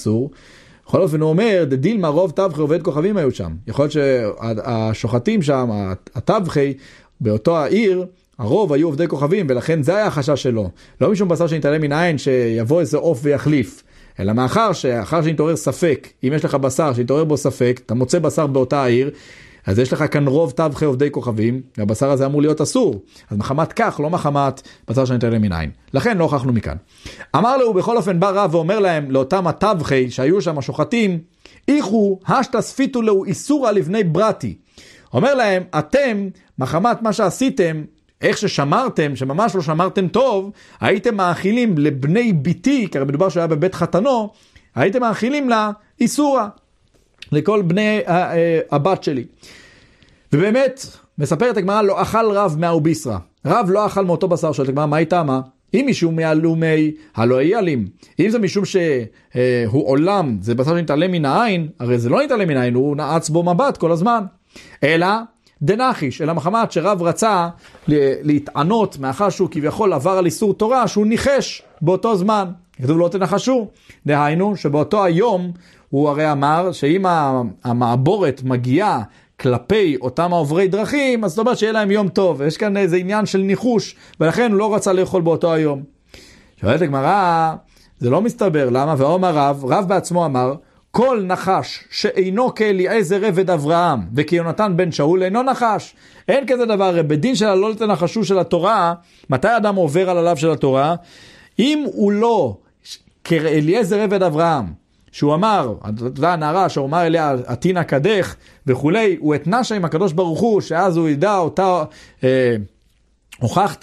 אסור. בכל אופן הוא אומר, דילמה רוב טבחי עובד כוכבים היו שם. יכול להיות שהשוחטים שם, הטבחי, באותו העיר, הרוב היו עובדי כוכבים, ולכן זה היה החשש שלו. לא משום בשר שנתעלם מן העין שיבוא איזה עוף ויחליף, אלא מאחר שנתעורר ספק, אם יש לך בשר שנתעורר בו ספק, אתה מוצא בשר באותה העיר, אז יש לך כאן רוב טבחי עובדי כוכבים, והבשר הזה אמור להיות אסור. אז מחמת כך, לא מחמת בשר שנתעלם מן העין. לכן לא הוכחנו מכאן. אמר לו, בכל אופן בא רב ואומר להם, לאותם הטבחי שהיו שם השוחטים, איכו השתא ספיתו לו איסורא לבני ברתי. אומר להם, אתם, מחמת מה שעשיתם, איך ששמרתם, שממש לא שמרתם טוב, הייתם מאכילים לבני ביתי, כי מדובר שהיה בבית חתנו, הייתם מאכילים לה איסורה, לכל בני הבת שלי. ובאמת, מספרת הגמרא, לא אכל רב מהאוביסרא. רב לא אכל מאותו בשר של הגמרא, מה הייתה מה? אם משום מהלומי, הלא יהיה אלים. אם זה משום שהוא עולם, זה בשר שנתעלם מן העין, הרי זה לא נתעלם מן העין, הוא נעץ בו מבט כל הזמן. אלא דנחיש, אלא מחמת שרב רצה להתענות מאחר שהוא כביכול עבר על איסור תורה, שהוא ניחש באותו זמן. כתוב לא תנחשו. דהיינו שבאותו היום הוא הרי אמר שאם המעבורת מגיעה כלפי אותם העוברי דרכים, אז זאת אומרת שיהיה להם יום טוב. יש כאן איזה עניין של ניחוש, ולכן הוא לא רצה לאכול באותו היום. שואלת הגמרא, זה לא מסתבר. למה? ואומר רב בעצמו אמר, כל נחש שאינו כאליעזר עבד אברהם וכיונתן בן שאול אינו נחש. אין כזה דבר. בדין של לא תנחשו של התורה, מתי אדם עובר על עליו של התורה? אם הוא לא כאליעזר עבד אברהם, שהוא אמר, הנערה שהוא אמר אליה עתינה קדך וכולי, הוא התנה שם עם הקדוש ברוך הוא, שאז הוא ידע אותה, הוכחת,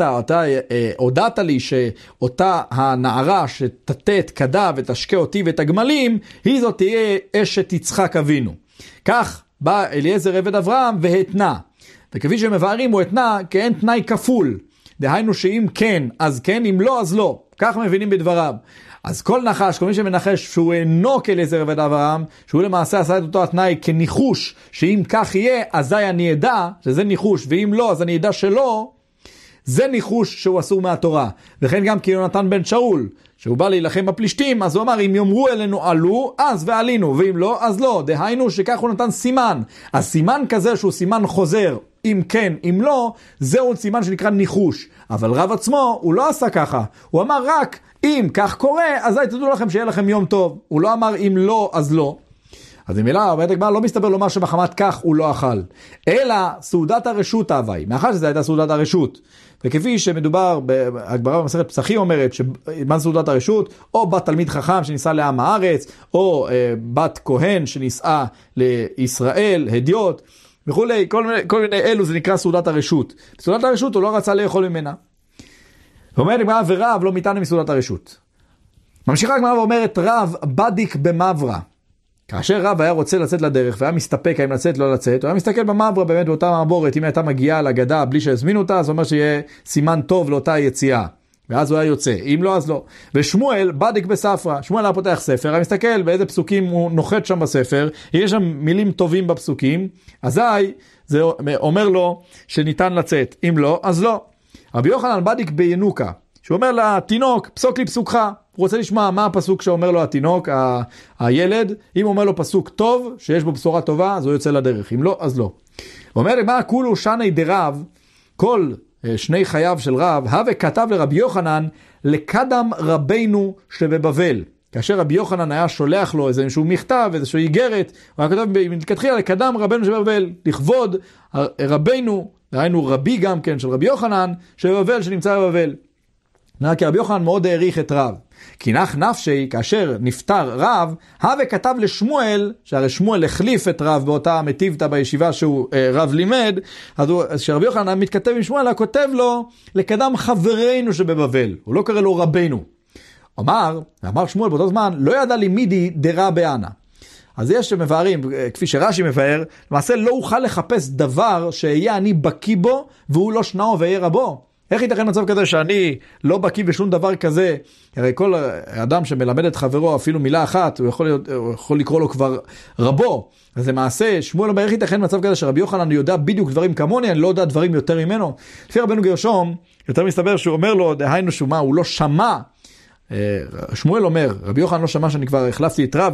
הודעת לי שאותה הנערה שתתת קדה ותשקה אותי ואת הגמלים, היא זאת תהיה אשת יצחק אבינו. כך בא אליעזר עבד אברהם והתנה. וכפי שמבארים הוא התנה כאין תנאי כפול. דהיינו שאם כן, אז כן, אם לא, אז לא. כך מבינים בדבריו. אז כל נחש, כל מי שמנחש שהוא אינו כאליעזר עבד אברהם, שהוא למעשה עשה את אותו התנאי כניחוש, שאם כך יהיה, אזי אני אדע שזה ניחוש, ואם לא, אז אני אדע שלא, זה ניחוש שהוא אסור מהתורה. וכן גם כיונתן בן שאול, שהוא בא להילחם בפלישתים, אז הוא אמר, אם יאמרו אלינו עלו, אז ועלינו, ואם לא, אז לא. דהיינו שכך הוא נתן סימן. אז סימן כזה שהוא סימן חוזר, אם כן, אם לא, זהו סימן שנקרא ניחוש. אבל רב עצמו, הוא לא עשה ככה. הוא אמר רק, אם כך קורה, אז תדעו לכם שיהיה לכם יום טוב. הוא לא אמר, אם לא, אז לא. אז במילה, אומרת הגמרא, לא מסתבר לומר שמחמת כך הוא לא אכל. אלא סעודת הרשות ההווי. מאחר שזה הייתה סעודת הרשות. וכפי שמדובר, הגמרא במסכת פסחים אומרת, שמה סעודת הרשות? או בת תלמיד חכם שניסה לעם הארץ, או בת כהן שניסה לישראל, הדיוט, וכולי. כל מיני אלו זה נקרא סעודת הרשות. סעודת הרשות הוא לא רצה לאכול ממנה. ואומרת הגמרא, ורב לא מתענה מסעודת הרשות. ממשיכה הגמרא ואומרת, רב בדיק במברא. כאשר רב היה רוצה לצאת לדרך והיה מסתפק האם לצאת לא לצאת, הוא היה מסתכל במברא באמת באותה מעבורת, אם הייתה מגיעה לגדה בלי שהזמינו אותה, זה אומר שיהיה סימן טוב לאותה יציאה. ואז הוא היה יוצא, אם לא אז לא. ושמואל בדיק בספרא, שמואל היה פותח ספר, היה מסתכל באיזה פסוקים הוא נוחת שם בספר, יש שם מילים טובים בפסוקים, אזי זה אומר לו שניתן לצאת, אם לא אז לא. רבי יוחנן בדיק בינוקה, שהוא אומר לתינוק, פסוק לי פסוקך. הוא רוצה לשמוע מה הפסוק שאומר לו התינוק, הילד. אם אומר לו פסוק טוב, שיש בו בשורה טובה, אז הוא יוצא לדרך. אם לא, אז לא. הוא אומר, מה כולו שני דרב, כל שני חייו של רב, הווה כתב לרבי יוחנן, לקדם רבינו שבבבל. כאשר רבי יוחנן היה שולח לו איזשהו מכתב, איזשהו איגרת, הוא היה כתב, מתכתחילה, לקדם רבינו שבבבל, לכבוד רבינו, ראינו רבי גם כן של רבי יוחנן, שבבבל, שנמצא בבבל. כי רבי יוחנן מאוד העריך את רב. כי נח נפשי, כאשר נפטר רב, הווה כתב לשמואל, שהרי שמואל החליף את רב באותה מטיבתא בישיבה שהוא רב לימד, אז כשרבי יוחנן מתכתב עם שמואל, הוא כותב לו, לקדם חברינו שבבבל. הוא לא קרא לו רבינו. אמר שמואל באותו זמן, לא ידע לי מידי דרע באנה. אז יש שמבארים, כפי שרש"י מבאר, למעשה לא אוכל לחפש דבר שיהיה אני בקיא בו, והוא לא שנאו ויהיה רבו. איך ייתכן מצב כזה שאני לא בקיא בשום דבר כזה? הרי כל אדם שמלמד את חברו אפילו מילה אחת, הוא יכול לקרוא לו כבר רבו. אז למעשה, שמואל אומר, איך ייתכן מצב כזה שרבי יוחנן יודע בדיוק דברים כמוני, אני לא יודע דברים יותר ממנו. לפי רבנו גרשום, יותר מסתבר שהוא אומר לו, דהיינו שמה, הוא לא שמע. שמואל אומר, רבי יוחנן לא שמע שאני כבר החלפתי את רב,